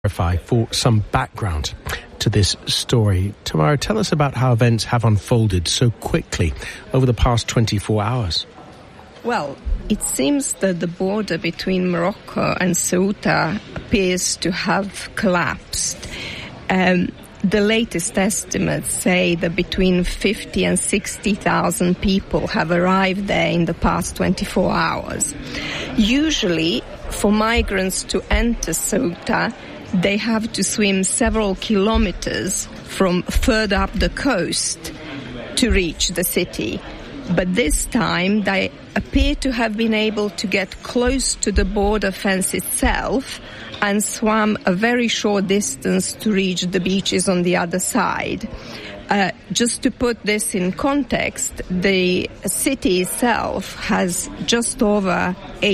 Verify for some background to this story. Tamara, tell us about how events have unfolded so quickly over the past 24 hours. Well, it seems that the border between Morocco and Ceuta appears to have collapsed. The latest estimates say that between 50 and 60,000 people have arrived there in the past 24 hours. Usually, for migrants to enter Ceuta, they have to swim several kilometers from further up the coast to reach the city. But this time, they appear to have been able to get close to the border fence itself and swam a very short distance to reach the beaches on the other side. Just to put this in context, the city itself has just over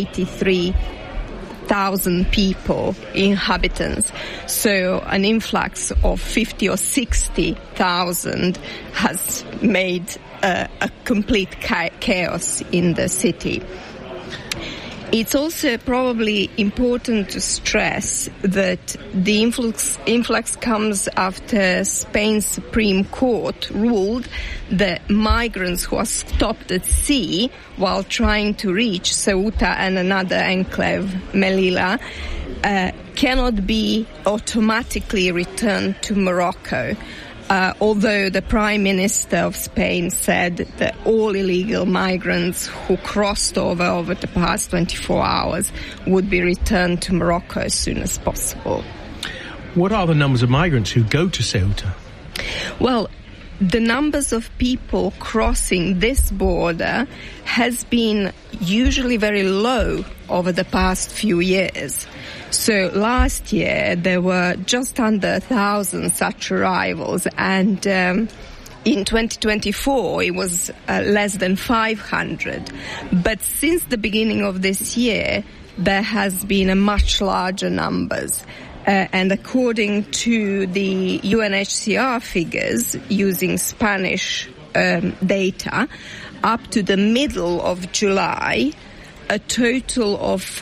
83,000 people, inhabitants. So an influx of 50 or 60,000 has made a complete chaos in the city. It's also probably important to stress that the influx comes after Spain's Supreme Court ruled that migrants who are stopped at sea while trying to reach Ceuta and another enclave, Melilla, cannot be automatically returned to Morocco. Although the Prime Minister of Spain said that all illegal migrants who crossed over the past 24 hours would be returned to Morocco as soon as possible. What are the numbers of migrants who go to Ceuta? Well, the numbers of people crossing this border has been usually very low over the past few years. So last year there were just under 1,000 such arrivals, and in 2024 it was less than 500. But since the beginning of this year there has been a much larger numbers. And according to the UNHCR figures using Spanish data, up to the middle of July, a total of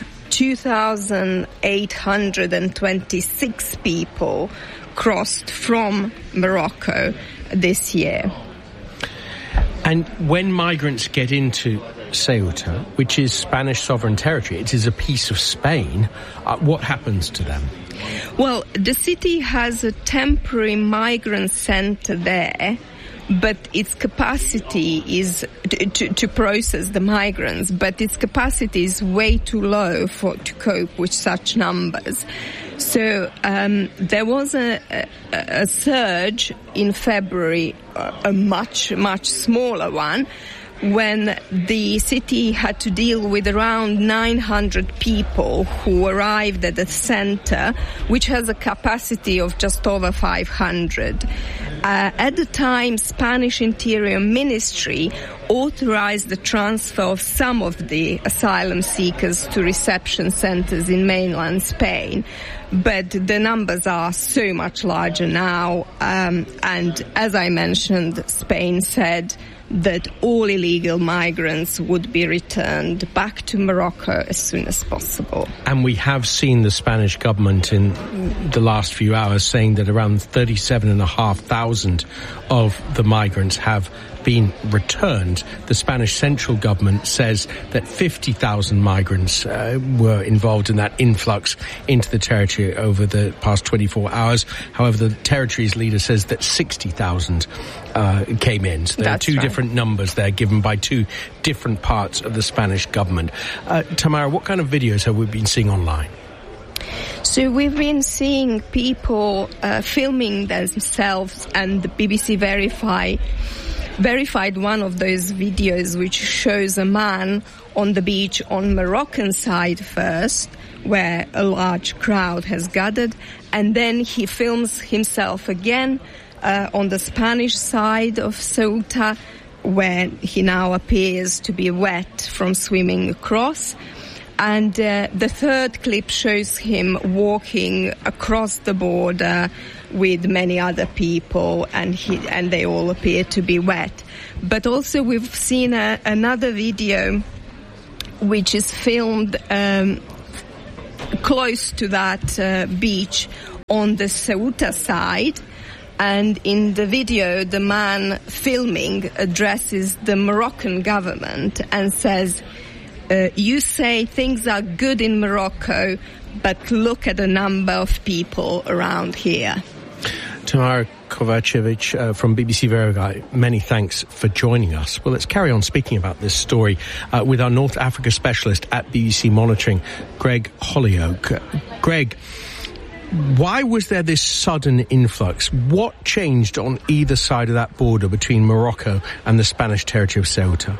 2,826 people crossed from Morocco this year. And when migrants get into Ceuta, which is Spanish sovereign territory, it is a piece of Spain, what happens to them? Well, the city has a temporary migrant center there, but its capacity is to process the migrants, but its capacity is way too low to cope with such numbers. So there was a surge in February, a much smaller one, when the city had to deal with around 900 people who arrived at the center, which has a capacity of just over 500. At the time, Spanish Interior Ministry authorized the transfer of some of the asylum seekers to reception centers in mainland Spain. But the numbers are so much larger now. And as I mentioned, Spain said that all illegal migrants would be returned back to Morocco as soon as possible. And we have seen the Spanish government in the last few hours saying that around 37,500 of the migrants have been returned. The Spanish central government says that 50,000 migrants were involved in that influx into the territory over the past 24 hours. However, the territory's leader says that 60,000 came in. So there are two different numbers there given by two different parts of the Spanish government. Tamara, what kind of videos have we been seeing online? So we've been seeing people filming themselves, and the BBC verified one of those videos which shows a man on the beach on Moroccan side first, where a large crowd has gathered, and then he films himself again on the Spanish side of Ceuta, where he now appears to be wet from swimming across. And the third clip shows him walking across the border with many other people, and they all appear to be wet. But also we've seen another video which is filmed close to that beach on the Ceuta side. And in the video, the man filming addresses the Moroccan government and says, you say things are good in Morocco, but look at the number of people around here. Tamara Kovacevic from BBC Verify, many thanks for joining us. Well, let's carry on speaking about this story with our North Africa specialist at BBC Monitoring, Greg Holyoake. Greg, why was there this sudden influx? What changed on either side of that border between Morocco and the Spanish territory of Ceuta?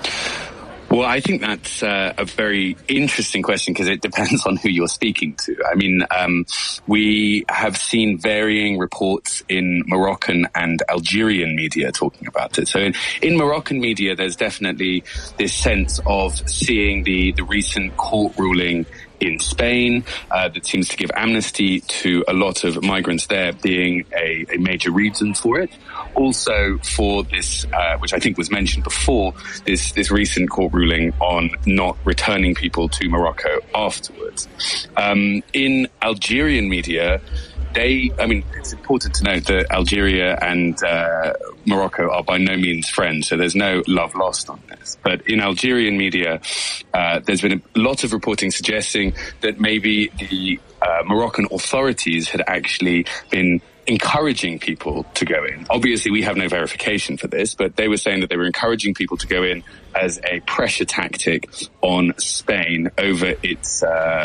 Well, I think that's a very interesting question because it depends on who you're speaking to. I mean, we have seen varying reports in Moroccan and Algerian media talking about it. So in Moroccan media, there's definitely this sense of seeing the recent court ruling in Spain that seems to give amnesty to a lot of migrants there being a major reason for it. Also for this, which I think was mentioned before, this recent court ruling on not returning people to Morocco afterwards. In Algerian media, it's important to note that Algeria and Morocco are by no means friends, so there's no love lost on this. But in Algerian media, there's been a lot of reporting suggesting that maybe the Moroccan authorities had actually been encouraging people to go in. Obviously, we have no verification for this, but they were saying that they were encouraging people to go in as a pressure tactic on Spain over its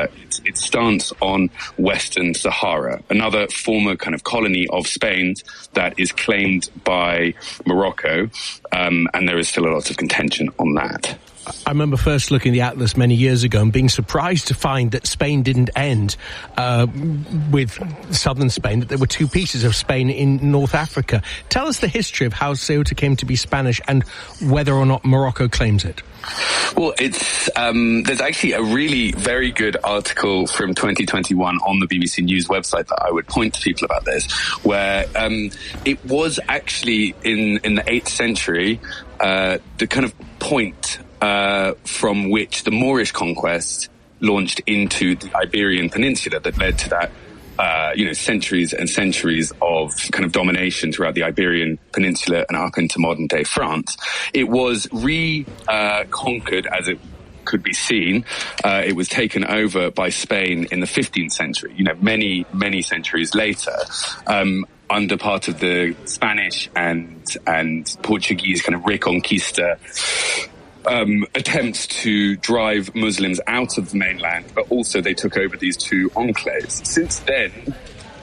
stance on Western Sahara, another former kind of colony of Spain's that is claimed by Morocco, and there is still a lot of contention on that. I remember first looking at the atlas many years ago and being surprised to find that Spain didn't end with southern Spain, that there were two pieces of Spain in North Africa. Tell us the history of how Ceuta came to be Spanish and whether or not Morocco claims it. Well, it's there's actually a really very good article from 2021 on the BBC News website that I would point to people about this, where it was actually in the 8th century the kind of point from which the Moorish conquest launched into the Iberian Peninsula that led to that centuries and centuries of kind of domination throughout the Iberian Peninsula and up into modern day France. It was conquered as it could be seen. It was taken over by Spain in the 15th century, many, many centuries later, under part of the Spanish and Portuguese kind of Reconquista attempts to drive Muslims out of the mainland, but also they took over these two enclaves. Since then,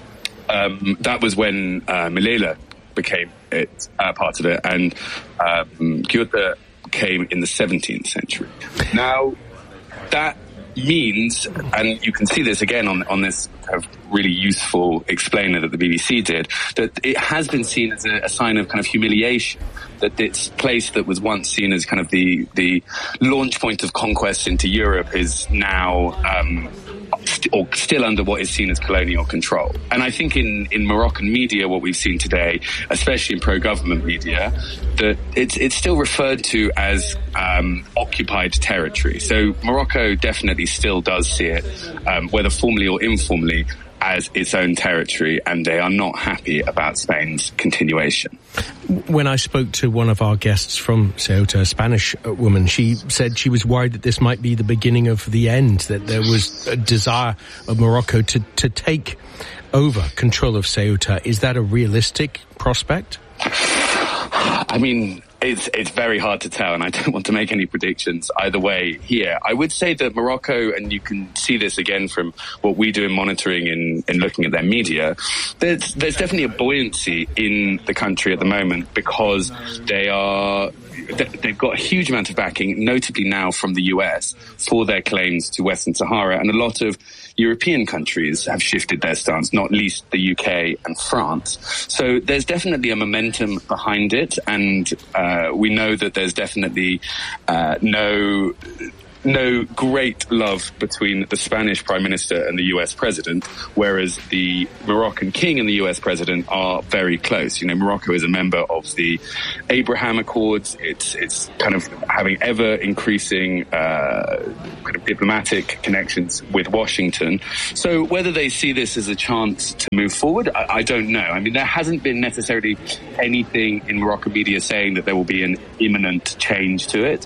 that was when Melilla became part of it, and Ceuta came in the 17th century. Now, that means, and you can see this again on this kind of really useful explainer that the BBC did, that it has been seen as a sign of kind of humiliation, that this place that was once seen as kind of the launch point of conquest into Europe is now still under what is seen as colonial control. And I think in Moroccan media, what we've seen today, especially in pro-government media, that it's still referred to as occupied territory. So Morocco definitely still does see it, whether formally or informally, as its own territory, and they are not happy about Spain's continuation. When I spoke to one of our guests from Ceuta, a Spanish woman, she said she was worried that this might be the beginning of the end, that there was a desire of Morocco to take over control of Ceuta. Is that a realistic prospect? I mean, it's very hard to tell, and I don't want to make any predictions either way here. I would say that Morocco, and you can see this again from what we do in monitoring and looking at their media, there's definitely a buoyancy in the country at the moment because they've got a huge amount of backing, notably now from the US, for their claims to Western Sahara, and a lot of European countries have shifted their stance, not least the UK and France. So there's definitely a momentum behind it, and we know that there's definitely no no great love between the Spanish Prime Minister and the US President, whereas the Moroccan King and the US President are very close. You know, Morocco is a member of the Abraham Accords. It's kind of having ever increasing kind of diplomatic connections with Washington. So whether they see this as a chance to move forward, I don't know. I mean, there hasn't been necessarily anything in Moroccan media saying that there will be an imminent change to it.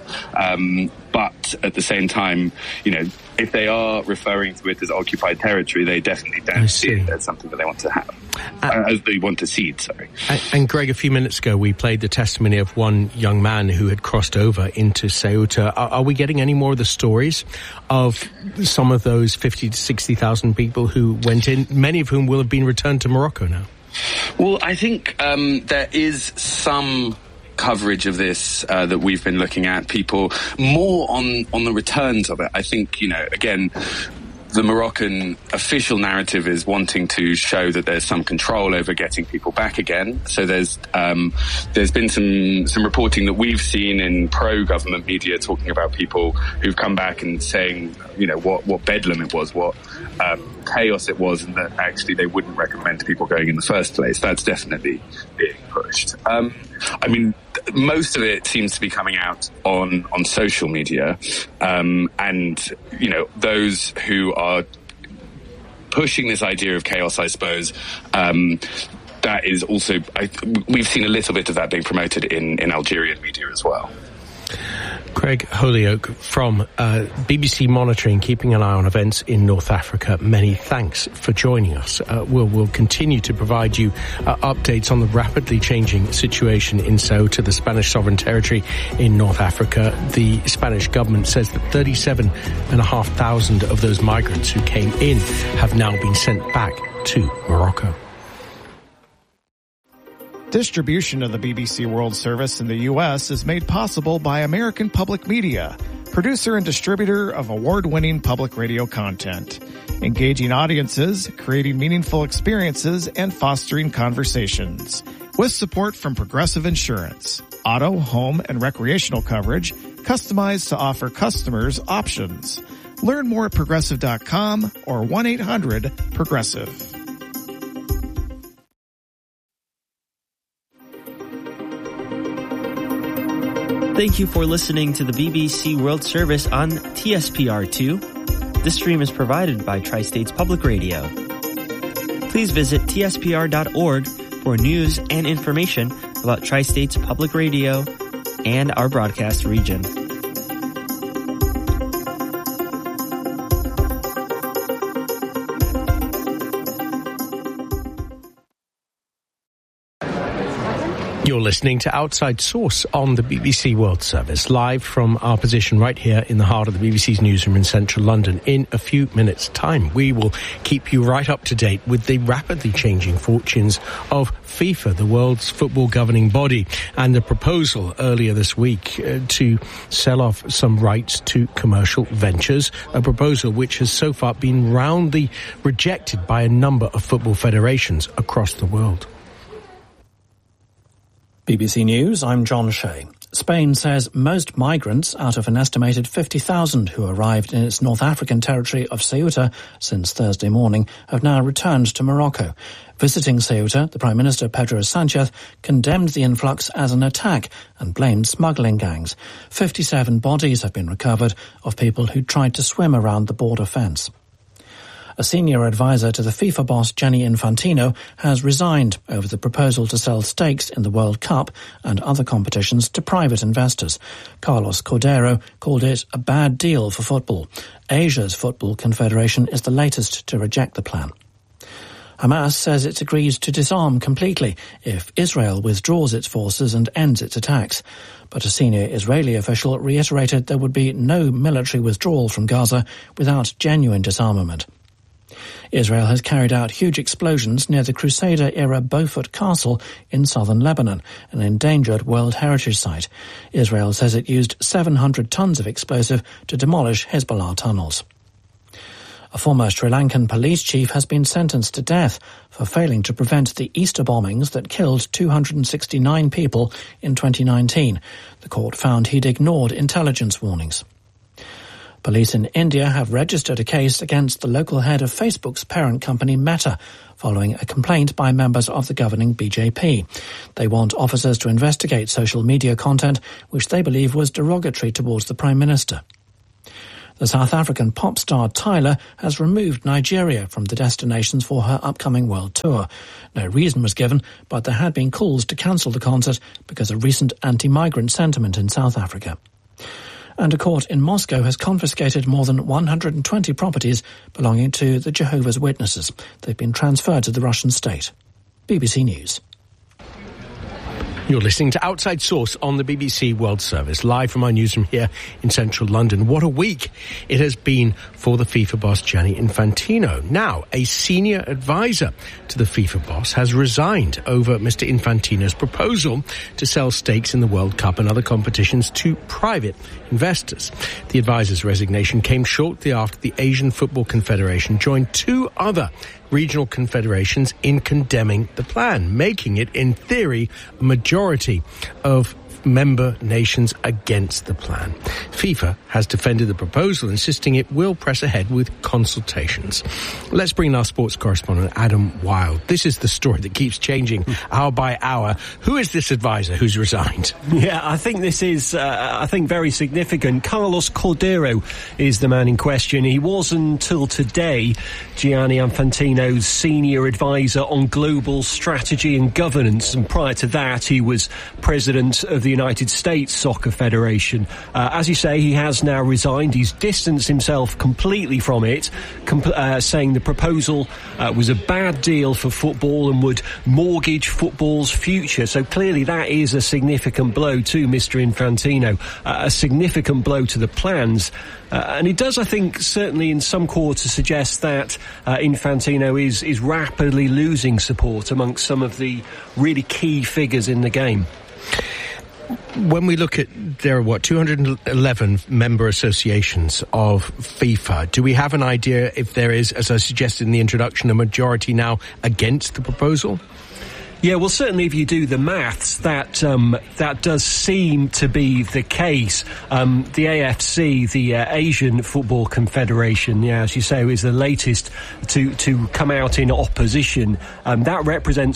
But at the same time, you know, if they are referring to it as occupied territory, they definitely don't see it as something that they want to have, as they want to cede, sorry. And Greg, a few minutes ago, we played the testimony of one young man who had crossed over into Ceuta. Are we getting any more of the stories of some of those 50 to 60,000 people who went in, many of whom will have been returned to Morocco now? Well, I think there is some coverage of this that we've been looking at, people more on the returns of it. I think, you know, again, the Moroccan official narrative is wanting to show that there's some control over getting people back again. So there's been some reporting that we've seen in pro-government media talking about people who've come back and saying, you know, what bedlam it was, what chaos it was, and that actually they wouldn't recommend people going in the first place. That's definitely being pushed. I mean, most of it seems to be coming out on social media, and, you know, those who are pushing this idea of chaos, I suppose, that is also, we've seen a little bit of that being promoted in Algerian media as well. Craig Holyoake from BBC Monitoring, keeping an eye on events in North Africa. Many thanks for joining us. We'll continue to provide you updates on the rapidly changing situation in Ceuta, the Spanish sovereign territory in North Africa. The Spanish government says that 37,500 of those migrants who came in have now been sent back to Morocco. Distribution of the BBC World Service in the U.S. is made possible by American Public Media, producer and distributor of award-winning public radio content, engaging audiences, creating meaningful experiences, and fostering conversations. With support from Progressive Insurance, auto, home, and recreational coverage, customized to offer customers options. Learn more at Progressive.com or 1-800-PROGRESSIVE. Thank you for listening to the BBC World Service on TSPR2. This stream is provided by Tri-States Public Radio. Please visit tspr.org for news and information about Tri-States Public Radio and our broadcast region. You're listening to Outside Source on the BBC World Service, live from our position right here in the heart of the BBC's newsroom in central London. In a few minutes' time, we will keep you right up to date with the rapidly changing fortunes of FIFA, the world's football governing body, and the proposal earlier this week to sell off some rights to commercial ventures, a proposal which has so far been roundly rejected by a number of football federations across the world. BBC News, I'm John Shea. Spain says most migrants out of an estimated 50,000 who arrived in its North African territory of Ceuta since Thursday morning have now returned to Morocco. Visiting Ceuta, the Prime Minister Pedro Sanchez condemned the influx as an attack and blamed smuggling gangs. 57 bodies have been recovered of people who tried to swim around the border fence. A senior advisor to the FIFA boss, Gianni Infantino, has resigned over the proposal to sell stakes in the World Cup and other competitions to private investors. Carlos Cordero called it a bad deal for football. Asia's Football Confederation is the latest to reject the plan. Hamas says it's agreed to disarm completely if Israel withdraws its forces and ends its attacks. But a senior Israeli official reiterated there would be no military withdrawal from Gaza without genuine disarmament. Israel has carried out huge explosions near the Crusader-era Beaufort Castle in southern Lebanon, an endangered World Heritage Site. Israel says it used 700 tons of explosive to demolish Hezbollah tunnels. A former Sri Lankan police chief has been sentenced to death for failing to prevent the Easter bombings that killed 269 people in 2019. The court found he'd ignored intelligence warnings. Police in India have registered a case against the local head of Facebook's parent company Meta, following a complaint by members of the governing BJP. They want officers to investigate social media content which they believe was derogatory towards the Prime Minister. The South African pop star Tyler has removed Nigeria from the destinations for her upcoming world tour. No reason was given, but there had been calls to cancel the concert because of recent anti-migrant sentiment in South Africa. And a court in Moscow has confiscated more than 120 properties belonging to the Jehovah's Witnesses. They've been transferred to the Russian state. BBC News. You're listening to Outside Source on the BBC World Service, live from our newsroom here in central London. What a week it has been for the FIFA boss, Gianni Infantino. Now, a senior advisor to the FIFA boss has resigned over Mr. Infantino's proposal to sell stakes in the World Cup and other competitions to private investors. The advisor's resignation came shortly after the Asian Football Confederation joined two other regional confederations in condemning the plan, making it, in theory, a majority of member nations against the plan. FIFA has defended the proposal, insisting it will press ahead with consultations. Let's bring in our sports correspondent, Adam Wilde. This is the story that keeps changing hour by hour. Who is this advisor who's resigned? Yeah, I think this is, very significant. Carlos Cordero is the man in question. He was until today Gianni Infantino's senior advisor on global strategy and governance, and prior to that he was president of the United States Soccer Federation. As you say, he has now resigned. He's distanced himself completely from it, saying the proposal was a bad deal for football and would mortgage football's future. So clearly that is a significant blow to Mr. Infantino, a significant blow to the plans. And it does, I think, certainly in some quarters suggest that Infantino is rapidly losing support amongst some of the really key figures in the game. When we look at, there are 211 member associations of FIFA. Do we have an idea if there is, as I suggested in the introduction, a majority now against the proposal? Yeah, well, certainly if you do the maths, that does seem to be the case. The AFC, the Asian Football Confederation, as you say, is the latest to come out in opposition. That represents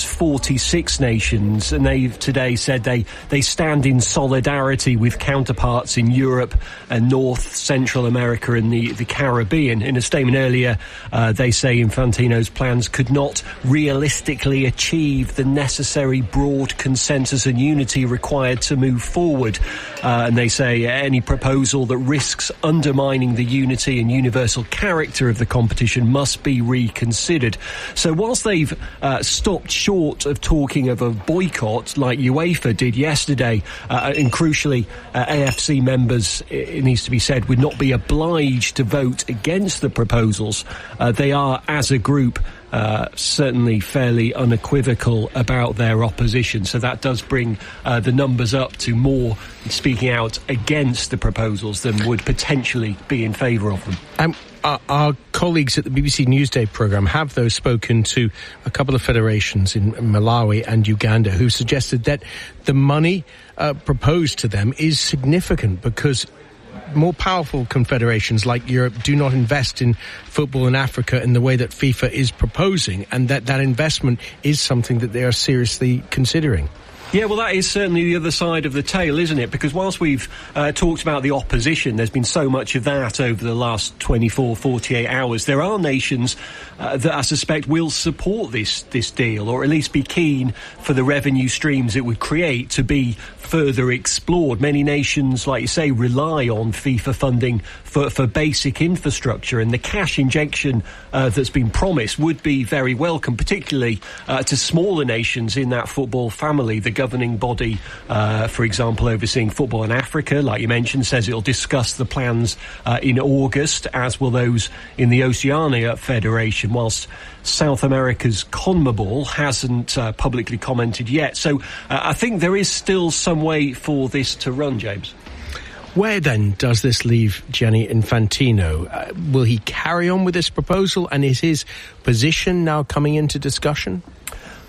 46 nations, and they've today said they stand in solidarity with counterparts in Europe and North, Central America and the Caribbean. In a statement earlier, they say Infantino's plans could not realistically achieve the necessary broad consensus and unity required to move forward. And they say any proposal that risks undermining the unity and universal character of the competition must be reconsidered. So whilst they've stopped short of talking of a boycott like UEFA did yesterday, and crucially AFC members, it needs to be said, would not be obliged to vote against the proposals, they are, as a group, certainly fairly unequivocal about their opposition. So that does bring the numbers up to more speaking out against the proposals than would potentially be in favour of them. Our colleagues at the BBC Newsday programme have, though, spoken to a couple of federations in Malawi and Uganda who suggested that the money proposed to them is significant because more powerful confederations like Europe do not invest in football in Africa in the way that FIFA is proposing, and that investment is something that they are seriously considering. Yeah, well, that is certainly the other side of the tale, isn't it? Because whilst we've talked about the opposition, there's been so much of that over the last 24, 48 hours. There are nations that I suspect will support this deal, or at least be keen for the revenue streams it would create to be further explored. Many nations, like you say, rely on FIFA funding for basic infrastructure, and the cash injection that's been promised would be very welcome, particularly to smaller nations in that football family. The governing body, for example, overseeing football in Africa, like you mentioned, says it'll discuss the plans in August, as will those in the Oceania Federation, whilst South America's CONMEBOL hasn't publicly commented yet. So I think there is still some way for this to run, James. Where then does this leave Gianni Infantino? Will he carry on with this proposal, and is his position now coming into discussion?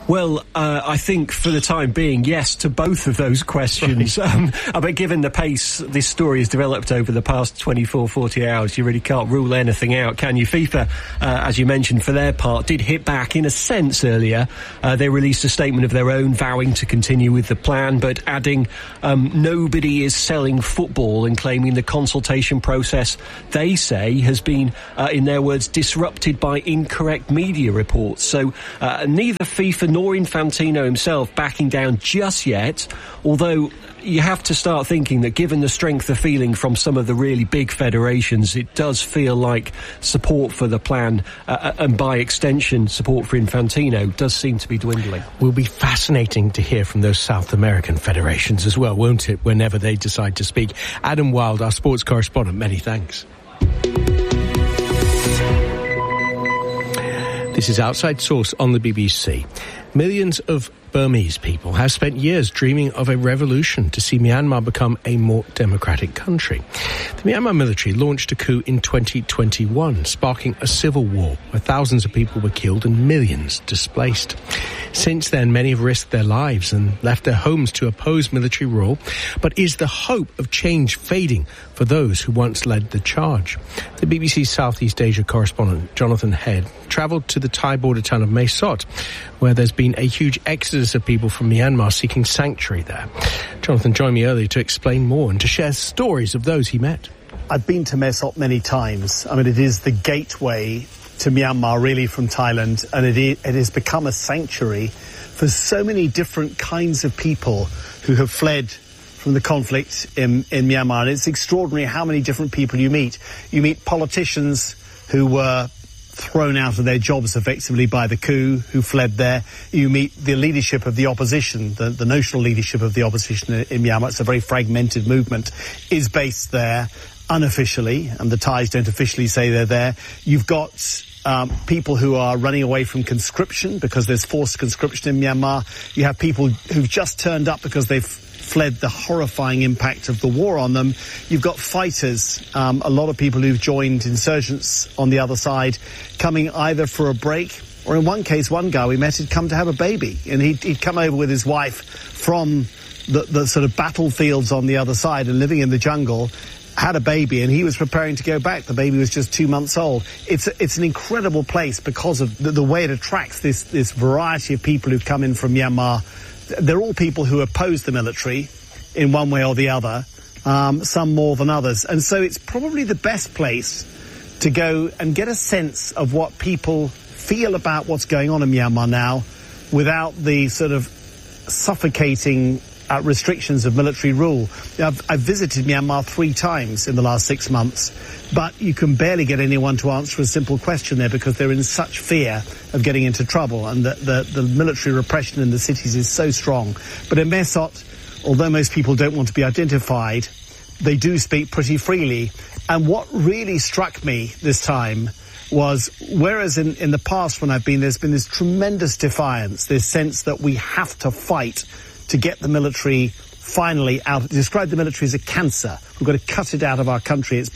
Well, I think for the time being, yes to both of those questions. Right. But given the pace this story has developed over the past 24, 40 hours, you really can't rule anything out, can you? FIFA, as you mentioned, for their part, did hit back in a sense earlier. They released a statement of their own vowing to continue with the plan, but adding nobody is selling football and claiming the consultation process, they say, has been, in their words, disrupted by incorrect media reports. So neither FIFA nor Infantino himself backing down just yet, although you have to start thinking that given the strength of feeling from some of the really big federations, it does feel like support for the plan and by extension support for Infantino does seem to be dwindling. Will be fascinating to hear from those South American federations as well, won't it, whenever they decide to speak. Adam Wilde, our sports correspondent, many thanks. This is Outside Source on the BBC. Millions of Burmese people have spent years dreaming of a revolution to see Myanmar become a more democratic country. The Myanmar military launched a coup in 2021, sparking a civil war where thousands of people were killed and millions displaced. Since then, many have risked their lives and left their homes to oppose military rule. But is the hope of change fading for those who once led the charge? The BBC's Southeast Asia correspondent, Jonathan Head, travelled to the Thai border town of Mae Sot, where there's been a huge exodus of people from Myanmar seeking sanctuary there. Jonathan joined me earlier to explain more and to share stories of those he met. I've been to Mae Sot many times. I mean, it is the gateway to Myanmar, really, from Thailand, and it has become a sanctuary for so many different kinds of people who have fled from the conflict in Myanmar. And it's extraordinary how many different people you meet. You meet politicians who were thrown out of their jobs effectively by the coup, who fled there. You meet the leadership of the opposition, the notional leadership of the opposition in Myanmar. It's a very fragmented movement, is based there unofficially, and the Thais don't officially say they're there. You've got people who are running away from conscription because there's forced conscription in Myanmar. You have people who've just turned up because they've fled the horrifying impact of the war on them. You've got fighters, a lot of people who've joined insurgents on the other side, coming either for a break, or in one case, one guy we met had come to have a baby, and he'd come over with his wife from the sort of battlefields on the other side and living in the jungle, had a baby, and he was preparing to go back. The baby was just 2 months old. It's an incredible place because of the way it attracts this variety of people who've come in from Myanmar. They're all people who oppose the military in one way or the other, some more than others. And so it's probably the best place to go and get a sense of what people feel about what's going on in Myanmar now without the sort of suffocating restrictions of military rule. I've visited Myanmar 3 times in the last 6 months, but you can barely get anyone to answer a simple question there because they're in such fear of getting into trouble, and the military repression in the cities is so strong. But in Mae Sot, although most people don't want to be identified, they do speak pretty freely. And what really struck me this time was, whereas in the past when I've been, there's been this tremendous defiance, this sense that we have to fight to get the military finally out. Describe the military as a cancer. We've got to cut it out of our country. Its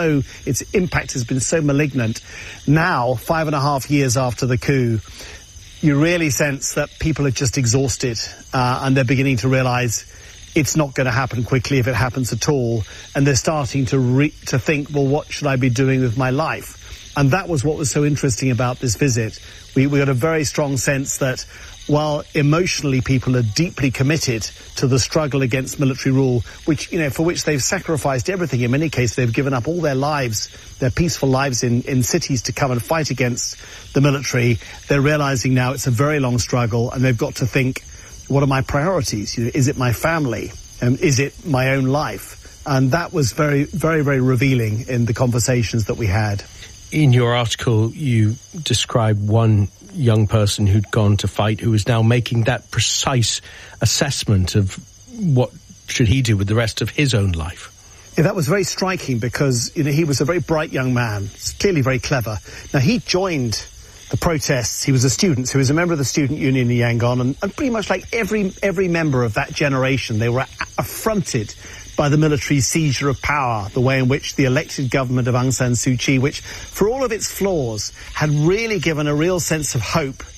impact has been so malignant. Now, 5.5 years after the coup, you really sense that people are just exhausted, and they're beginning to realise it's not going to happen quickly if it happens at all. And they're starting to think, well, what should I be doing with my life? And that was what was so interesting about this visit. We got a very strong sense that while emotionally people are deeply committed to the struggle against military rule, which, for which they've sacrificed everything, in many cases they've given up all their lives, their peaceful lives in cities to come and fight against the military, they're realizing now it's a very long struggle, and they've got to think, what are my priorities? Is it my family? Is it my own life? And that was very, very, very revealing in the conversations that we had. In your article, you describe one young person who'd gone to fight who is now making that precise assessment of what should he do with the rest of his own life. Yeah, that was very striking because, he was a very bright young man, clearly very clever. Now, he joined the protests. He was a student, so he was a member of the student union in Yangon, and pretty much like every member of that generation, they were affronted by the military seizure of power, the way in which the elected government of Aung San Suu Kyi, which, for all of its flaws, had really given a real sense of hope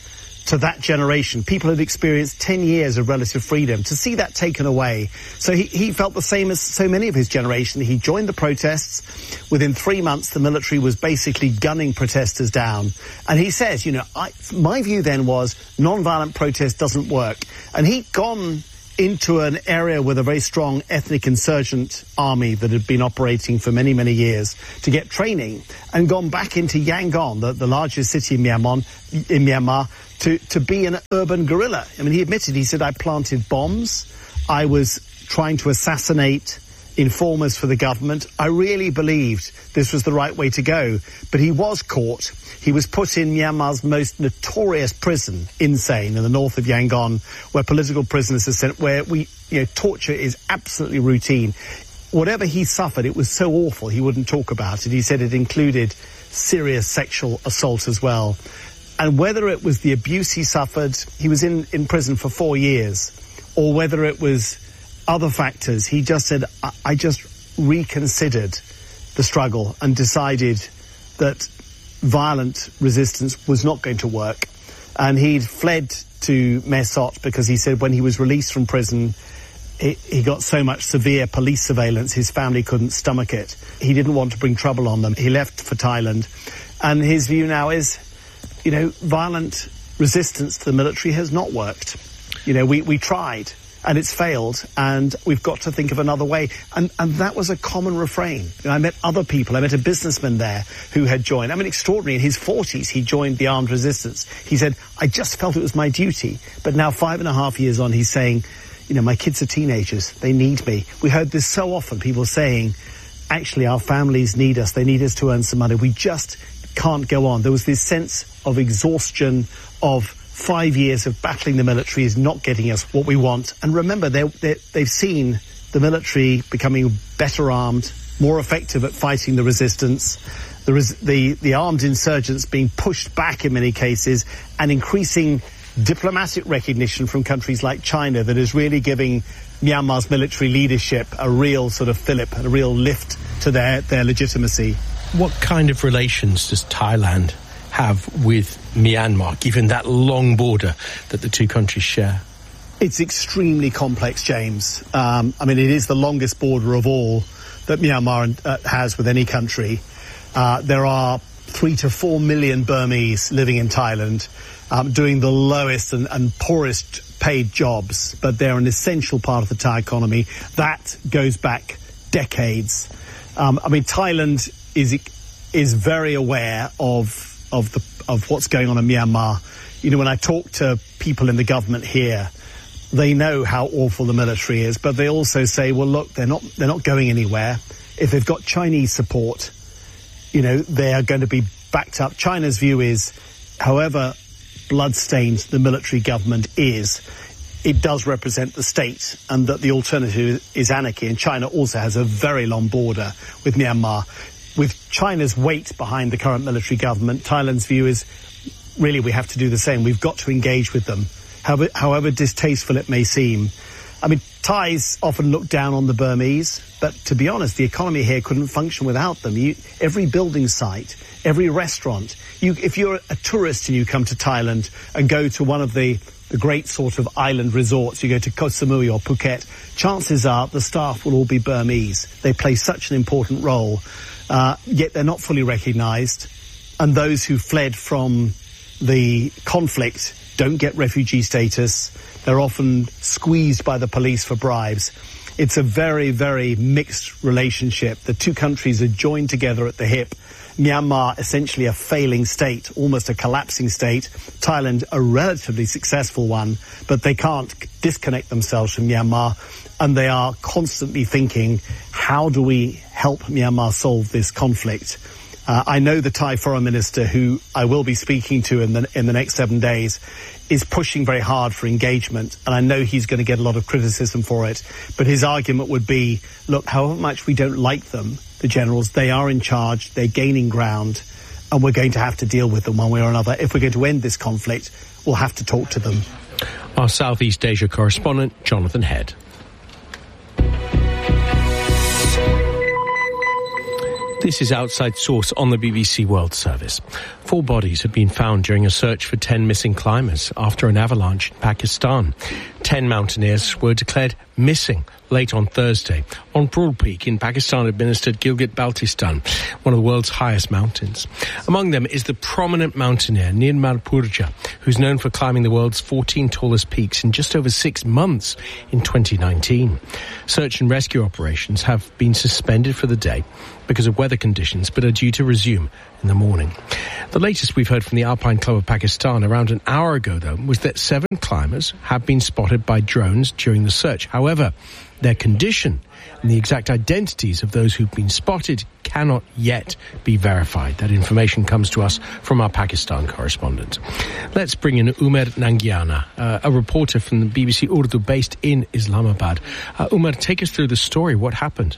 to that generation. People had experienced 10 years of relative freedom. To see that taken away. So he felt the same as so many of his generation. He joined the protests. Within 3 months, the military was basically gunning protesters down. And he says, my view then was non-violent protest doesn't work. And he'd gone into an area with a very strong ethnic insurgent army that had been operating for many, many years to get training, and gone back into Yangon, the largest city in Myanmar, to be an urban guerrilla. I mean, he said, I planted bombs, I was trying to assassinate informers for the government. I really believed this was the right way to go. But he was caught. He was put in Myanmar's most notorious prison, Insein, in the north of Yangon, where political prisoners are sent, where torture is absolutely routine. Whatever he suffered, it was so awful he wouldn't talk about it. He said it included serious sexual assault as well. And whether it was the abuse he suffered, he was in prison for 4 years, or whether it was other factors, he just said, I just reconsidered the struggle and decided that violent resistance was not going to work. And he'd fled to Mae Sot because he said when he was released from prison, he got so much severe police surveillance, his family couldn't stomach it. He didn't want to bring trouble on them. He left for Thailand. And his view now is, violent resistance to the military has not worked. We tried. And it's failed, and we've got to think of another way. And that was a common refrain. I met other people. I met a businessman there who had joined. Extraordinary. In his 40s, he joined the armed resistance. He said, I just felt it was my duty. But now 5.5 years on, he's saying, my kids are teenagers. They need me. We heard this so often, people saying, actually, our families need us. They need us to earn some money. We just can't go on. There was this sense of exhaustion, of 5 years of battling the military is not getting us what we want. And remember, they've seen the military becoming better armed, more effective at fighting the resistance, the armed insurgents being pushed back in many cases, and increasing diplomatic recognition from countries like China that is really giving Myanmar's military leadership a real sort of fillip, a real lift to their legitimacy. What kind of relations does Thailand have with Myanmar, given that long border that the two countries share? It's extremely complex, James. It is the longest border of all that Myanmar has with any country. There are 3 to 4 million Burmese living in Thailand, doing the lowest and poorest paid jobs, but they're an essential part of the Thai economy. That goes back decades. Thailand is very aware of what's going on in Myanmar. When I talk to people in the government here, they know how awful the military is, but they also say, well, look, they're not going anywhere. If they've got Chinese support, they are going to be backed up. China's view is, however bloodstained the military government is, it does represent the state, and that the alternative is anarchy. And China also has a very long border with Myanmar. With China's weight behind the current military government, Thailand's view is, really, we have to do the same. We've got to engage with them, however distasteful it may seem. Thais often look down on the Burmese, but to be honest, the economy here couldn't function without them. Every building site, every restaurant, if you're a tourist and you come to Thailand and go to one of the great sort of island resorts, you go to Koh Samui or Phuket, chances are the staff will all be Burmese. They play such an important role. Yet they're not fully recognised, and those who fled from the conflict don't get refugee status. They're often squeezed by the police for bribes. It's a very, very mixed relationship. The two countries are joined together at the hip. Myanmar, essentially a failing state, almost a collapsing state. Thailand, a relatively successful one, but they can't disconnect themselves from Myanmar. And they are constantly thinking, how do we help Myanmar solve this conflict? I know the Thai foreign minister, who I will be speaking to in the next 7 days, is pushing very hard for engagement, and I know he's going to get a lot of criticism for it. But his argument would be, look, however much we don't like them, the generals, they are in charge, they're gaining ground, and we're going to have to deal with them one way or another. If we're going to end this conflict, we'll have to talk to them. Our Southeast Asia correspondent, Jonathan Head. This is Outside Source on the BBC World Service. 4 bodies have been found during a search for 10 missing climbers after an avalanche in Pakistan. 10 mountaineers were declared missing late on Thursday on Broad Peak in Pakistan-administered Gilgit-Baltistan, one of the world's highest mountains. Among them is the prominent mountaineer Nirmal Purja, who's known for climbing the world's 14 tallest peaks in just over 6 months in 2019. Search and rescue operations have been suspended for the day because of weather conditions, but are due to resume in the morning. The latest we've heard from the Alpine Club of Pakistan around an hour ago, though, was that 7 climbers have been spotted by drones during the search. However, their condition and the exact identities of those who've been spotted cannot yet be verified. That information comes to us from our Pakistan correspondent. Let's bring in Umer Nangiana, a reporter from the BBC Urdu based in Islamabad. Umer, take us through the story. What happened?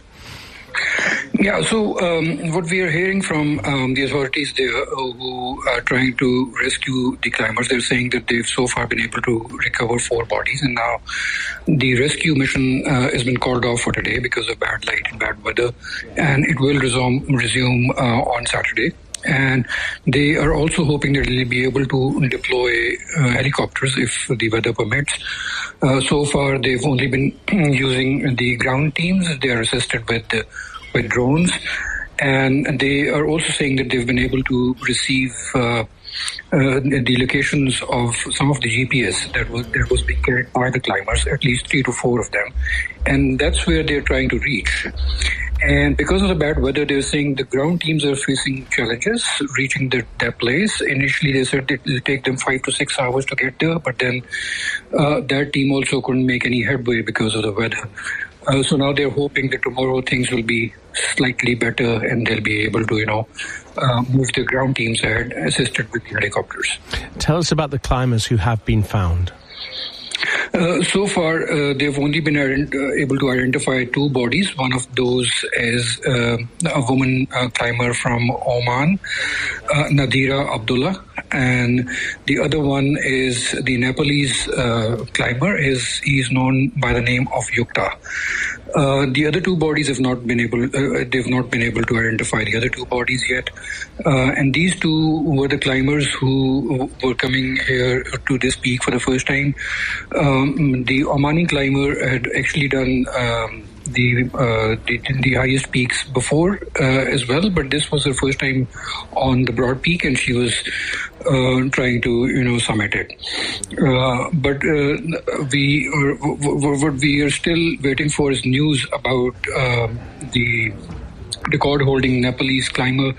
Yeah, so what we are hearing from the authorities there who are trying to rescue the climbers, they're saying that they've so far been able to recover 4 bodies, and now the rescue mission has been called off for today because of bad light and bad weather, and it will resume on Saturday. And they are also hoping that they'll be able to deploy helicopters if the weather permits. So far, they've only been using the ground teams. They are assisted with drones. And they are also saying that they've been able to receive the locations of some of the GPS that was being carried by the climbers, at least 3 to 4 of them. And that's where they're trying to reach. And because of the bad weather, they're saying the ground teams are facing challenges reaching their place. Initially, they said it will take them 5 to 6 hours to get there, but then that team also couldn't make any headway because of the weather. So now they're hoping that tomorrow things will be slightly better and they'll be able to, move the ground teams ahead, assisted with the helicopters. Tell us about the climbers who have been found. So far, they've only been able to identify 2 bodies. One of those is a woman climber from Oman, Nadira Abdullah, and the other one is the Nepalese climber. He's known by the name of Yukta. The other 2 bodies they've not been able to identify the other 2 bodies yet. And these 2 were the climbers who were coming here to this peak for the first time. The Omani climber had actually done the highest peaks before as well, but this was her first time on the Broad Peak, and she was trying to summit it. But what we are still waiting for is news about the record-holding Nepalese climber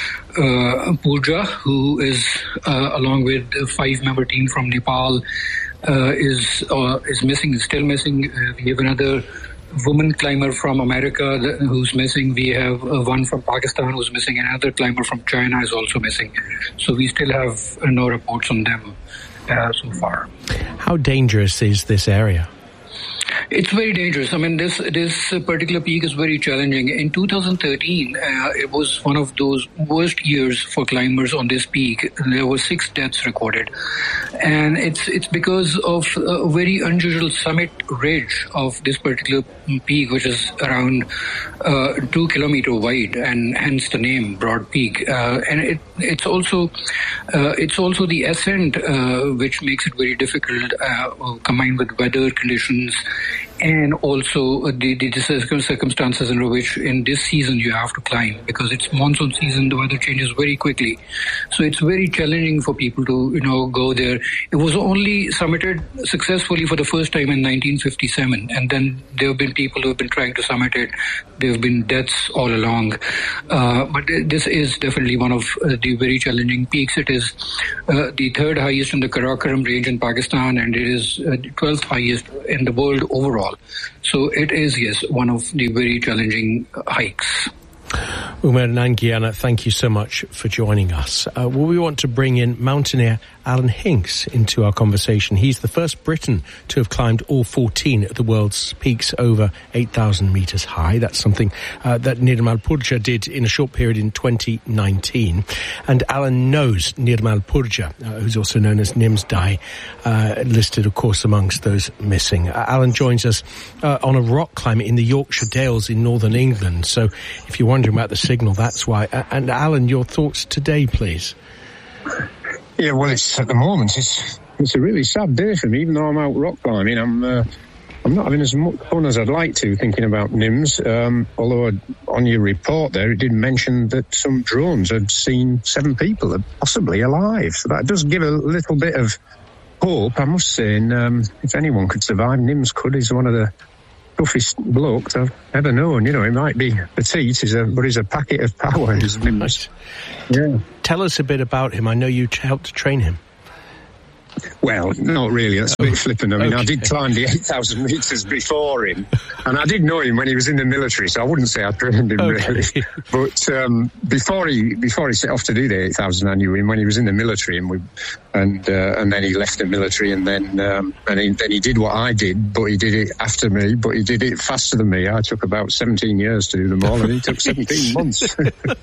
Purja, who is along with a 5-member team from Nepal, is missing, is still missing. We have another woman climber from America who's missing. We have one from Pakistan who's missing. Another climber from China is also missing. So we still have no reports on them so far. How dangerous is this area? It's very dangerous. I mean, this particular peak is very challenging. In 2013, it was one of those worst years for climbers on this peak. There were 6 deaths recorded. And it's because of a very unusual summit ridge of this particular peak, which is around 2 kilometer wide, and hence the name Broad Peak. And it's also the ascent which makes it very difficult, combined with weather conditions, and also the circumstances under which in this season you have to climb, because it's monsoon season, the weather changes very quickly. So it's very challenging for people to, go there. It was only summited successfully for the first time in 1957, and then there have been people who have been trying to summit it. There have been deaths all along. But this is definitely one of the very challenging peaks. It is the 3rd highest in the Karakoram range in Pakistan, and it is the 12th highest in the world overall. So it is, yes, one of the very challenging hikes. Umer Nangiana, thank you so much for joining us. We want to bring in mountaineer Alan Hinks into our conversation. He's the first Briton to have climbed all 14 of the world's peaks over 8,000 metres high. That's something that Nirmal Purja did in a short period in 2019. And Alan knows Nirmal Purja, who's also known as Nims Dai, listed, of course, amongst those missing. Alan joins us on a rock climb in the Yorkshire Dales in northern England. So if you want wondering about the signal, that's why. And Alan, your thoughts today, please. Yeah, well, it's at the moment, it's a really sad day for me, even though I'm out rock climbing. I'm not having as much fun as I'd like to, thinking about NIMS, although on your report there, it did mention that some drones had seen 7 people possibly alive. So that does give a little bit of hope, I must say. And if anyone could survive, NIMS could. He's one of the toughest blokes I've ever known. You know, he might be petite, but he's a packet of power. Right. Yeah. Tell us a bit about him. I know you helped to train him. Well, not really. That's a bit flippant. I mean, okay. I did climb the 8,000 metres before him, and I did know him when he was in the military, so I wouldn't say I trained him really. But before he set off to do the 8,000, I knew him when he was in the military, and then he left the military, and then he did what I did, but he did it after me, but he did it faster than me. I took about 17 years to do them all, and he took 17 months.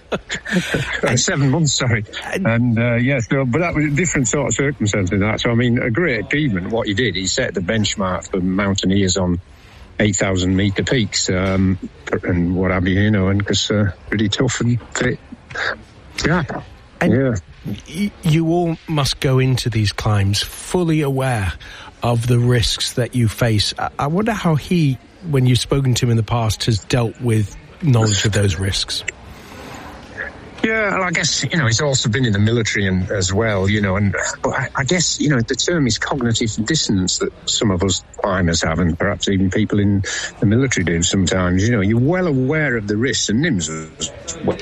7 months, sorry. And but that was a different sort of circumstance in that. So, I mean, a great achievement, what he did. He set the benchmark for mountaineers on 8,000 metre peaks, and what have you, and because pretty tough and fit. Yeah. And you all must go into these climbs fully aware of the risks that you face. I wonder how he, when you've spoken to him in the past, has dealt with knowledge of those risks. Yeah, well, I guess, he's also been in the military as well, but I guess, the term is cognitive dissonance that some of us climbers have, and perhaps even people in the military do sometimes. You're well aware of the risks, and NIMS as well.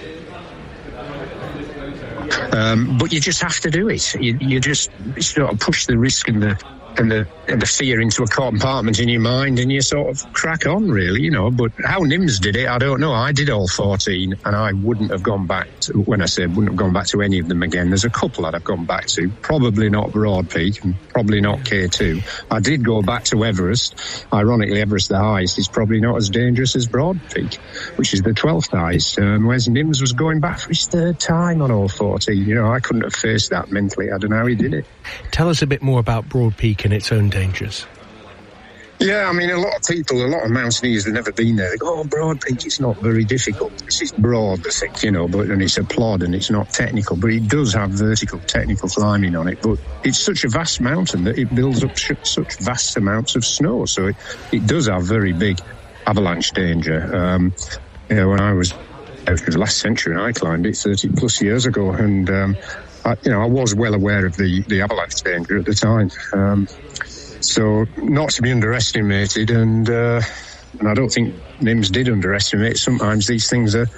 But you just have to do it. You just sort of push the risk and the fear into a compartment in your mind, and you sort of crack on, really, But how NIMS did it, I don't know. I did all 14, and I wouldn't have gone back to, when I say wouldn't have gone back to any of them again. There's a couple that I've gone back to, probably not Broad Peak, and probably not K2. I did go back to Everest. Ironically, Everest, the highest, is probably not as dangerous as Broad Peak, which is the 12th highest, whereas NIMS was going back for his 3rd time on all 14. I couldn't have faced that mentally. I don't know how he did it. Tell us a bit more about Broad Peak and its own dangers. Yeah, I mean, a lot of mountaineers have never been there. They go, Broad Peak, it's not very difficult. It's broad, I think, and it's a plod and it's not technical, but it does have vertical technical climbing on it. But it's such a vast mountain that it builds up such vast amounts of snow. So it does have very big avalanche danger. When I was last century and I climbed it 30 plus years ago, and I was well aware of the avalanche danger at the time. So not to be underestimated, and I don't think NIMS did underestimate. Sometimes these things are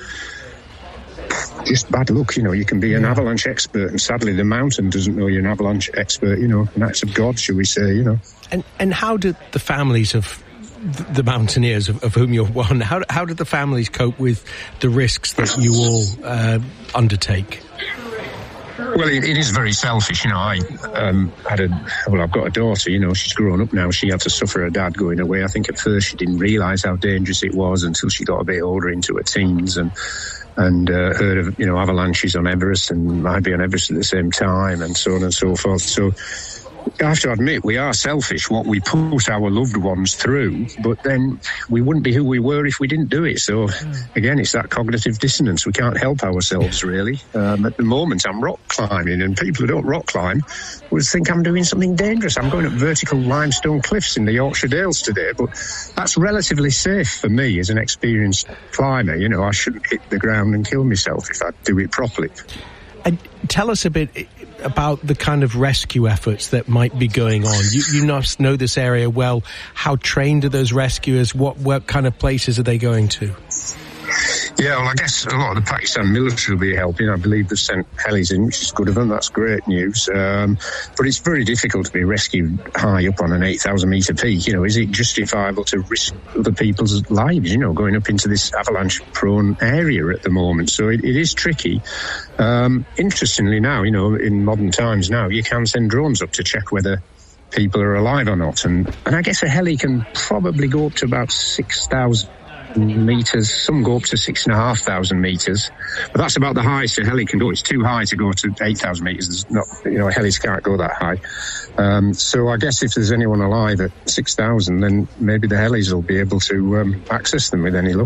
just bad luck, You can be an avalanche expert, and sadly the mountain doesn't know you're an avalanche expert, an act of God, shall we say, And how did the families of the mountaineers of whom you're one, how did the families cope with the risks that you all undertake? Well, it is very selfish, I've got a daughter, she's grown up now. She had to suffer her dad going away. I think at first she didn't realise how dangerous it was until she got a bit older, into her teens, and heard of, avalanches on Everest, and might be on Everest at the same time, and so on and so forth. So I have to admit, we are selfish, what we put our loved ones through, but then we wouldn't be who we were if we didn't do it. So, again, it's that cognitive dissonance. We can't help ourselves, really. At the moment, I'm rock climbing, and people who don't rock climb would think I'm doing something dangerous. I'm going up vertical limestone cliffs in the Yorkshire Dales today, but that's relatively safe for me as an experienced climber. I shouldn't hit the ground and kill myself if I do it properly. And tell us a bit about the kind of rescue efforts that might be going on. You must know this area well. How trained are those rescuers? What kind of places are they going to? Yeah, well, I guess a lot of the Pakistan military will be helping. I believe they've sent helis in, which is good of them. That's great news. But it's very difficult to be rescued high up on an 8,000 metre peak. Is it justifiable to risk other people's lives, going up into this avalanche-prone area at the moment? So it is tricky. Interestingly now, in modern times now, you can send drones up to check whether people are alive or not. And I guess a heli can probably go up to about 6,000 metres. Some go up to 6,500 metres, but that's about the highest a heli can go. It's too high to go to 8,000 metres. There's not, helis can't go that high. So I guess if there's anyone alive at 6,000, then maybe the helis will be able to access them with any luck.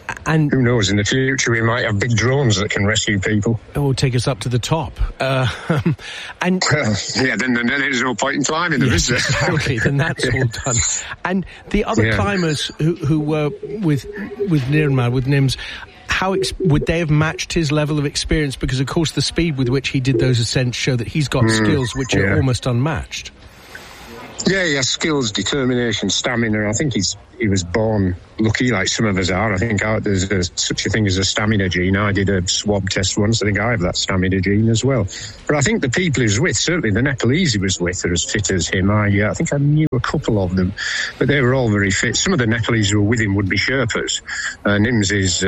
And who knows, in the future we might have big drones that can rescue people. It will take us up to the top. And then there's no point in climbing them, is there? Exactly, then that's all done. And the other climbers who were with Nirmal, with Nims, how would they have matched his level of experience? Because, of course, the speed with which he did those ascents show that he's got skills which are almost unmatched. Yeah, he has skills, determination, stamina. I think he was born lucky, like some of us are. I think there's such a thing as a stamina gene. I did a swab test once. I think I have that stamina gene as well. But I think the people he was with, certainly the Nepalese he was with, are as fit as him. I think I knew a couple of them, but they were all very fit. Some of the Nepalese who were with him would be Sherpas. Nims is...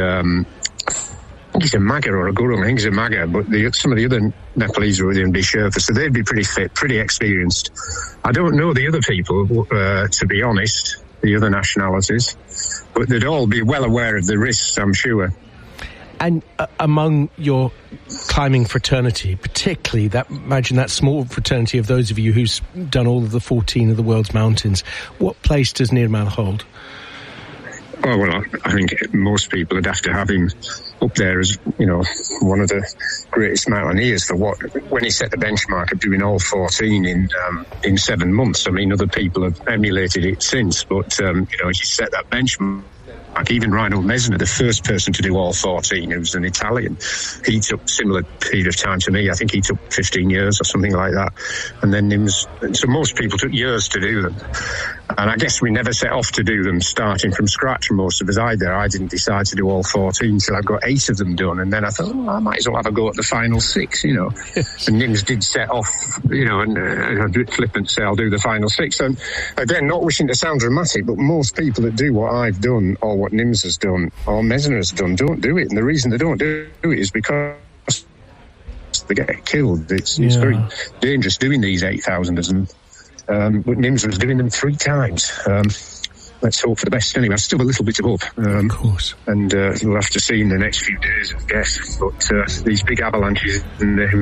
I think he's a Maga or a Gurung. I think he's a Maga, but some of the other Nepalese were with him be Sherpas, so they'd be pretty fit, pretty experienced. I don't know the other people, to be honest, the other nationalities, but they'd all be well aware of the risks, I'm sure. And among your climbing fraternity, particularly imagine that small fraternity of those of you who's done all of the 14 of the world's mountains, what place does Nirmal hold? Oh, well, I think most people would have to have him up there as, one of the greatest mountaineers for when he set the benchmark of doing all 14 in 7 months. I mean, other people have emulated it since, but, he set that benchmark. Like even Reinhold Messner, the first person to do all 14, who was an Italian, he took a similar period of time to me. I think he took 15 years or something like that. And then so most people took years to do them. And I guess we never set off to do them starting from scratch for most of us either. I didn't decide to do all 14 till I've got 8 of them done. And then I thought, I might as well have a go at the final 6, And Nims did set off, and I'd flippant say I'll do the final 6. And again, not wishing to sound dramatic, but most people that do what I've done or what Nims has done or Messner has done don't do it. And the reason they don't do it is because they get killed. It's very dangerous doing these 8,000ers. But Nims was doing them 3 times. Let's hope for the best anyway. I've still a little bit of hope. Of course. And we'll have to see in the next few days, I guess. But these big avalanches in the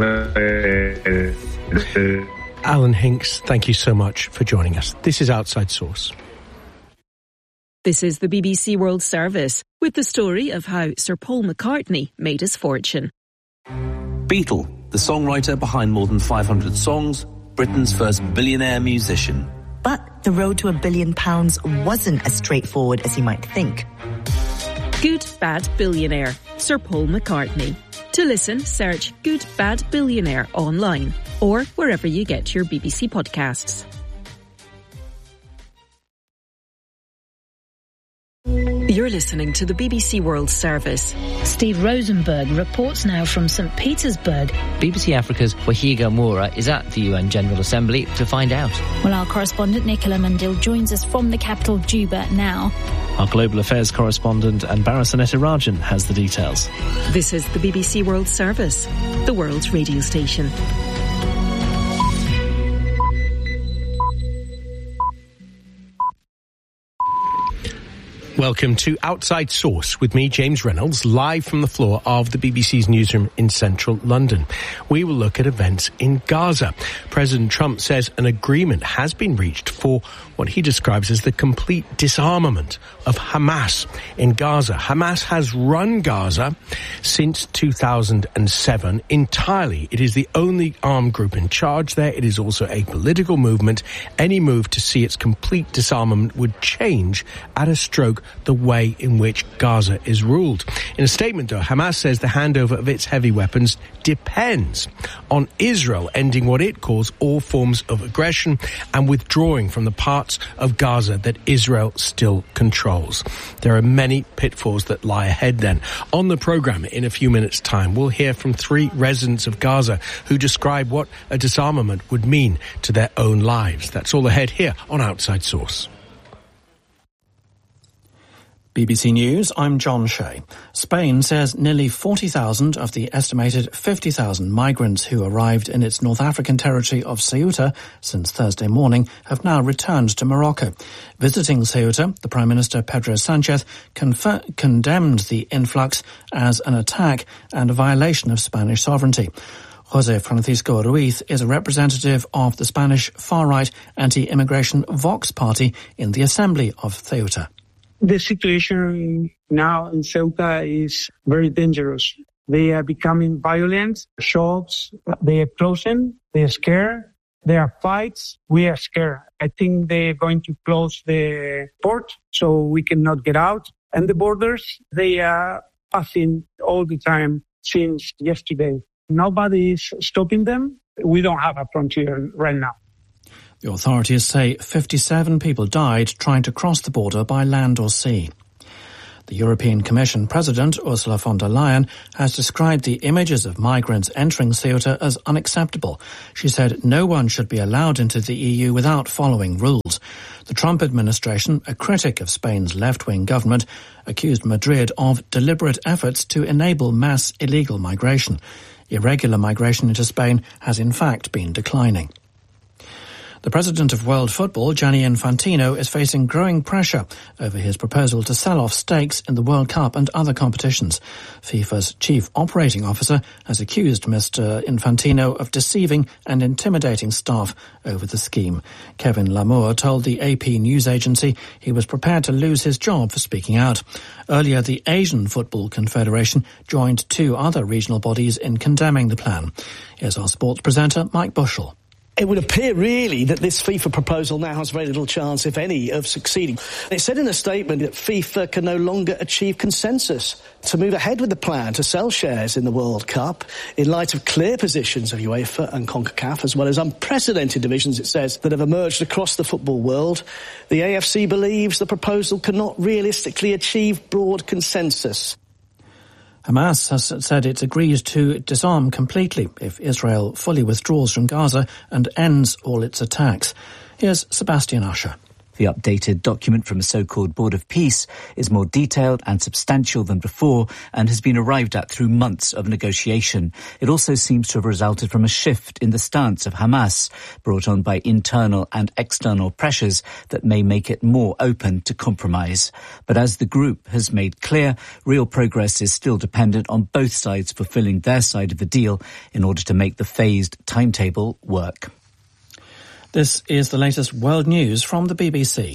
Himalaya... Alan Hinks, thank you so much for joining us. This is Outside Source. This is the BBC World Service, with the story of how Sir Paul McCartney made his fortune. Beatle, the songwriter behind more than 500 songs, Britain's first billionaire musician. But the road to £1 billion wasn't as straightforward as you might think. Good Bad Billionaire, Sir Paul McCartney. To listen, search Good Bad Billionaire online or wherever you get your BBC podcasts. You're listening to the BBC World Service. Steve Rosenberg reports now from St. Petersburg. BBC Africa's Wahiga Moura is at the UN General Assembly to find out. Well, our correspondent Nicola Mandil joins us from the capital, Juba, now. Our global affairs correspondent Anbara Sanetirajan has the details. This is the BBC World Service, the world's radio station. Welcome to Outside Source with me, James Reynolds, live from the floor of the BBC's newsroom in central London. We will look at events in Gaza. President Trump says an agreement has been reached for what he describes as the complete disarmament of Hamas in Gaza. Hamas has run Gaza since 2007 entirely. It is the only armed group in charge there. It is also a political movement. Any move to see its complete disarmament would change at a stroke the way in which Gaza is ruled. In a statement, though, Hamas says the handover of its heavy weapons depends on Israel ending what it calls all forms of aggression and withdrawing from the parts of Gaza that Israel still controls. There are many pitfalls that lie ahead then. On the programme, in a few minutes' time, we'll hear from 3 residents of Gaza who describe what a disarmament would mean to their own lives. That's all ahead here on Outside Source. BBC News, I'm John Shea. Spain says nearly 40,000 of the estimated 50,000 migrants who arrived in its North African territory of Ceuta since Thursday morning have now returned to Morocco. Visiting Ceuta, the Prime Minister Pedro Sanchez condemned the influx as an attack and a violation of Spanish sovereignty. José Francisco Ruiz is a representative of the Spanish far-right anti-immigration Vox party in the Assembly of Ceuta. The situation now in Ceuta is very dangerous. They are becoming violent. Shops, they are closing. They are scared. There are fights. We are scared. I think they're going to close the port so we cannot get out. And the borders, they are passing all the time since yesterday. Nobody is stopping them. We don't have a frontier right now. The authorities say 57 people died trying to cross the border by land or sea. The European Commission President, Ursula von der Leyen, has described the images of migrants entering Ceuta as unacceptable. She said no one should be allowed into the EU without following rules. The Trump administration, a critic of Spain's left-wing government, accused Madrid of deliberate efforts to enable mass illegal migration. Irregular migration into Spain has in fact been declining. The president of World Football, Gianni Infantino, is facing growing pressure over his proposal to sell off stakes in the World Cup and other competitions. FIFA's chief operating officer has accused Mr. Infantino of deceiving and intimidating staff over the scheme. Kevin Lamour told the AP news agency he was prepared to lose his job for speaking out. Earlier, the Asian Football Confederation joined 2 other regional bodies in condemning the plan. Here's our sports presenter, Mike Bushell. It would appear, really, that this FIFA proposal now has very little chance, if any, of succeeding. It said in a statement that FIFA can no longer achieve consensus to move ahead with the plan to sell shares in the World Cup in light of clear positions of UEFA and CONCACAF, as well as unprecedented divisions, it says, that have emerged across the football world. The AFC believes the proposal cannot realistically achieve broad consensus. Hamas has said it agrees to disarm completely if Israel fully withdraws from Gaza and ends all its attacks. Here's Sebastian Usher. The updated document from a so-called Board of Peace is more detailed and substantial than before and has been arrived at through months of negotiation. It also seems to have resulted from a shift in the stance of Hamas, brought on by internal and external pressures that may make it more open to compromise. But as the group has made clear, real progress is still dependent on both sides fulfilling their side of the deal in order to make the phased timetable work. This is the latest world news from the BBC.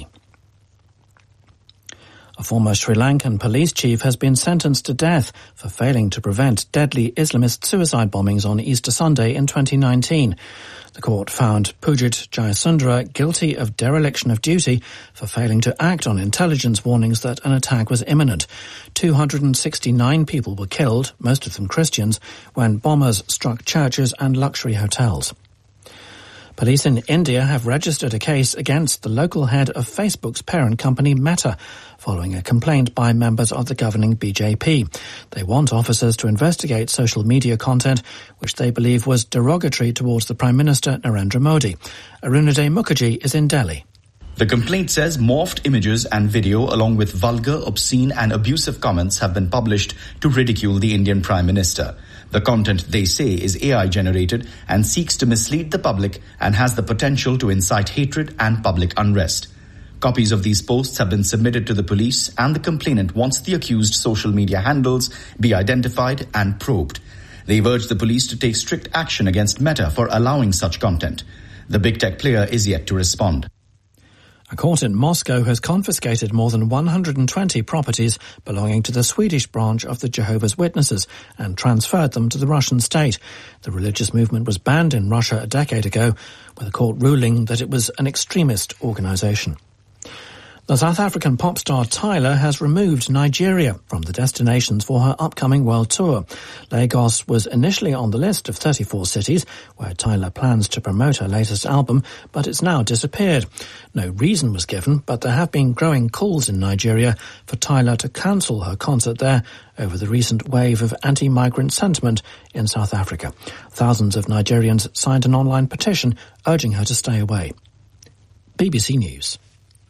A former Sri Lankan police chief has been sentenced to death for failing to prevent deadly Islamist suicide bombings on Easter Sunday in 2019. The court found Pujit Jayasundara guilty of dereliction of duty for failing to act on intelligence warnings that an attack was imminent. 269 people were killed, most of them Christians, when bombers struck churches and luxury hotels. Police in India have registered a case against the local head of Facebook's parent company Meta, following a complaint by members of the governing BJP. They want officers to investigate social media content which they believe was derogatory towards the Prime Minister Narendra Modi. Arunadhay Mukherjee is in Delhi. The complaint says morphed images and video along with vulgar, obscene and abusive comments have been published to ridicule the Indian Prime Minister. The content, they say, is AI-generated and seeks to mislead the public and has the potential to incite hatred and public unrest. Copies of these posts have been submitted to the police and the complainant wants the accused social media handles be identified and probed. They've urged the police to take strict action against Meta for allowing such content. The big tech player is yet to respond. A court in Moscow has confiscated more than 120 properties belonging to the Swedish branch of the Jehovah's Witnesses and transferred them to the Russian state. The religious movement was banned in Russia a decade ago, with a court ruling that it was an extremist organisation. The South African pop star Tyla has removed Nigeria from the destinations for her upcoming world tour. Lagos was initially on the list of 34 cities where Tyla plans to promote her latest album, but it's now disappeared. No reason was given, but there have been growing calls in Nigeria for Tyla to cancel her concert there over the recent wave of anti-migrant sentiment in South Africa. Thousands of Nigerians signed an online petition urging her to stay away. BBC News.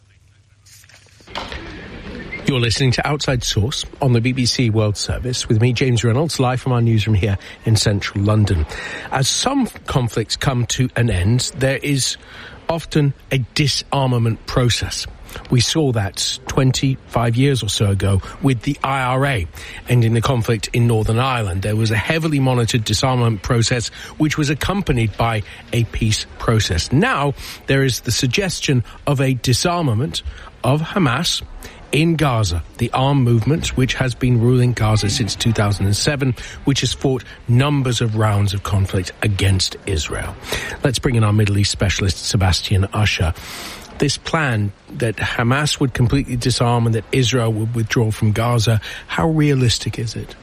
You're listening to Outside Source on the BBC World Service with me, James Reynolds, live from our newsroom here in central London. As some conflicts come to an end, there is often a disarmament process. We saw that 25 years or so ago with the IRA ending the conflict in Northern Ireland. There was a heavily monitored disarmament process which was accompanied by a peace process. Now there is the suggestion of a disarmament of Hamas in Gaza, the armed movement, which has been ruling Gaza since 2007, which has fought numbers of rounds of conflict against Israel. Let's bring in our Middle East specialist, Sebastian Usher. This plan that Hamas would completely disarm and that Israel would withdraw from Gaza, how realistic is it?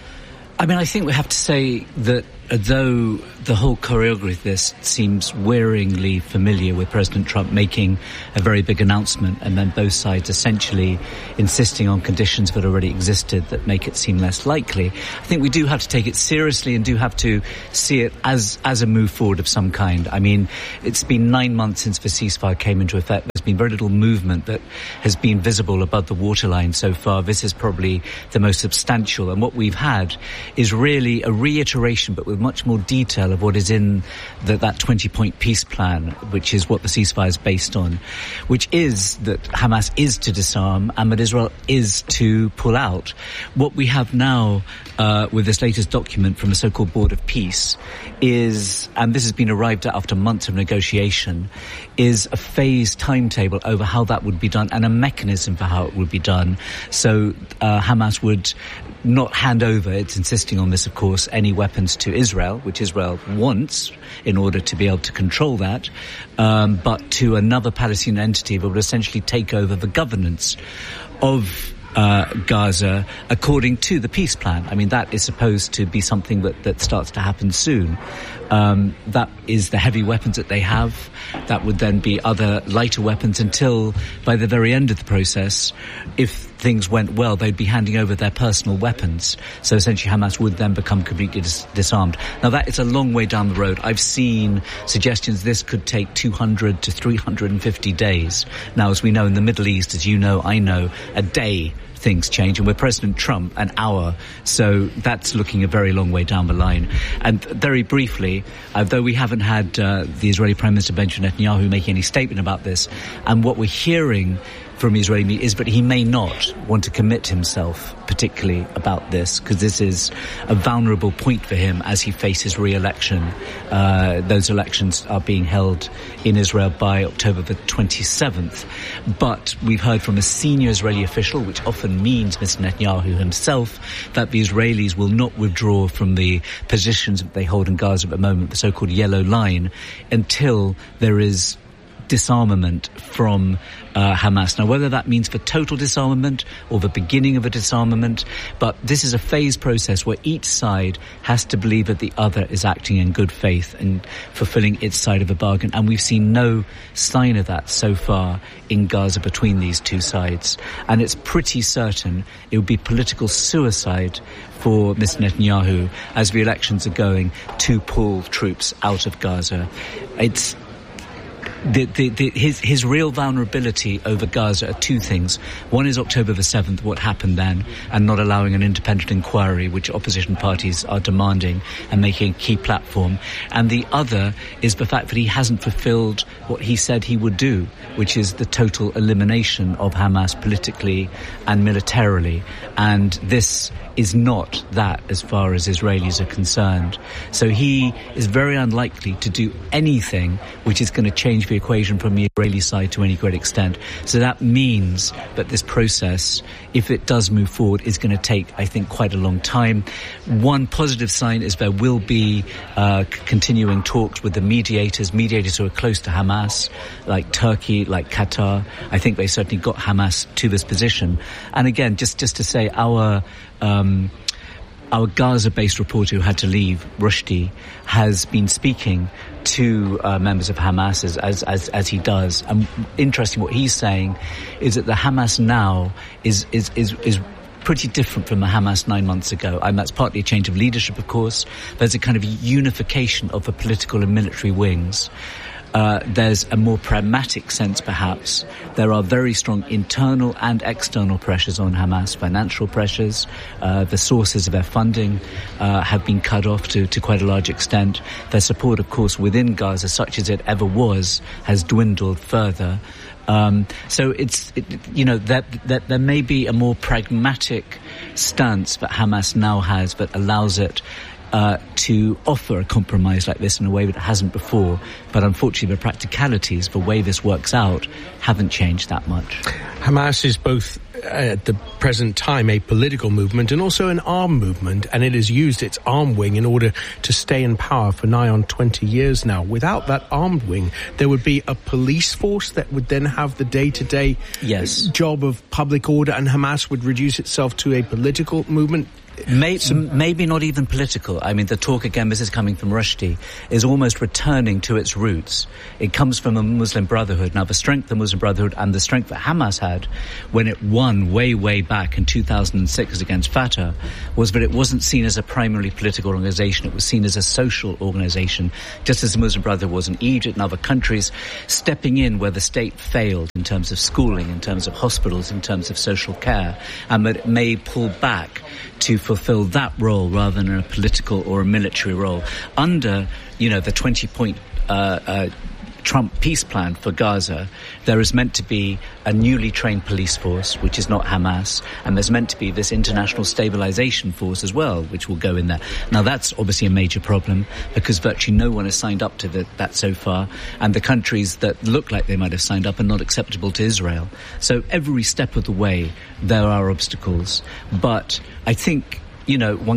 I mean, I think we have to say that though the whole choreography of this seems wearingly familiar with President Trump making a very big announcement and then both sides essentially insisting on conditions that already existed that make it seem less likely, I think we do have to take it seriously and do have to see it as a move forward of some kind. I mean, it's been 9 months since the ceasefire came into effect. There's been very little movement that has been visible above the waterline so far. This is probably the most substantial, and what we've had is really a reiteration, but with much more detail, of what is in that 20-point peace plan, which is what the ceasefire is based on, which is that Hamas is to disarm and that Israel is to pull out. What we have now with this latest document from the so-called Board of Peace is, and this has been arrived at after months of negotiation, is a phased timetable over how that would be done and a mechanism for how it would be done. So Hamas would not hand over, it's insisting on this, of course, any weapons to Israel, which Israel wants in order to be able to control that, but to another Palestinian entity that would essentially take over the governance of Gaza according to the peace plan. I mean, that is supposed to be something that starts to happen soon. That is the heavy weapons that they have. That would then be other lighter weapons until, by the very end of the process, if things went well, they'd be handing over their personal weapons. So essentially Hamas would then become completely disarmed. Now that is a long way down the road. I've seen suggestions this could take 200 to 350 days. Now, as we know in the Middle East, as you know, I know, a day things change, and with President Trump, an hour. So that's looking a very long way down the line. And very briefly, though we haven't had the Israeli Prime Minister Benjamin Netanyahu making any statement about this, and what we're hearing from Israeli media is that he may not want to commit himself particularly about this, because this is a vulnerable point for him as he faces re-election. Those elections are being held in Israel by October the 27th. But we've heard from a senior Israeli official, which often means Mr. Netanyahu himself, that the Israelis will not withdraw from the positions that they hold in Gaza at the moment, the so-called yellow line, until there is disarmament from Hamas. Now, whether that means for total disarmament or the beginning of a disarmament, but this is a phased process where each side has to believe that the other is acting in good faith and fulfilling its side of the bargain. And we've seen no sign of that so far in Gaza between these two sides. And it's pretty certain it would be political suicide for Mr. Netanyahu, as the elections are going, to pull troops out of Gaza. It's his real vulnerability over Gaza are two things. One is October the 7th, what happened then, and not allowing an independent inquiry, which opposition parties are demanding and making a key platform. And the other is the fact that he hasn't fulfilled what he said he would do, which is the total elimination of Hamas politically and militarily. And this is not that as far as Israelis are concerned. So he is very unlikely to do anything which is going to change the equation from the Israeli side to any great extent. So that means that this process, if it does move forward, is going to take, I think, quite a long time. One positive sign is there will be continuing talks with the mediators who are close to Hamas, like Turkey, like Qatar. I think they certainly got Hamas to this position. And again, just to say, our Gaza-based reporter who had to leave, Rushdie, has been speaking to members of Hamas as he does. And interesting, what he's saying is that the Hamas now is pretty different from the Hamas 9 months ago. And that's partly a change of leadership, of course. There's a kind of unification of the political and military wings. There's a more pragmatic sense, perhaps. There are very strong internal and external pressures on Hamas, financial pressures. The sources of their funding have been cut off to quite a large extent. Their support, of course, within Gaza, such as it ever was, has dwindled further. So that there may be a more pragmatic stance that Hamas now has that allows it to offer a compromise like this in a way that it hasn't before. But unfortunately, the practicalities, the way this works out, haven't changed that much. Hamas is both at the present time a political movement and also an armed movement, and it has used its armed wing in order to stay in power for nigh on 20 years now. Without that armed wing, there would be a police force that would then have the day-to-day job of public order, and Hamas would reduce itself to a political movement. Maybe not even political. I mean, the talk, again, this is coming from Rushdie, is almost returning to its roots. It comes from a Muslim Brotherhood. Now, the strength of the Muslim Brotherhood and the strength that Hamas had when it won way, way back in 2006 against Fatah was that it wasn't seen as a primarily political organization. It was seen as a social organization, just as the Muslim Brotherhood was in Egypt and other countries, stepping in where the state failed in terms of schooling, in terms of hospitals, in terms of social care, and that it may pull back to fulfill that role rather than a political or a military role. Under, the 20-point Trump peace plan for Gaza, there is meant to be a newly trained police force, which is not Hamas, and there's meant to be this international stabilization force as well, which will go in there. Now, that's obviously a major problem because virtually no one has signed up to that so far, and the countries that look like they might have signed up are not acceptable to Israel. So every step of the way, there are obstacles. But I think, one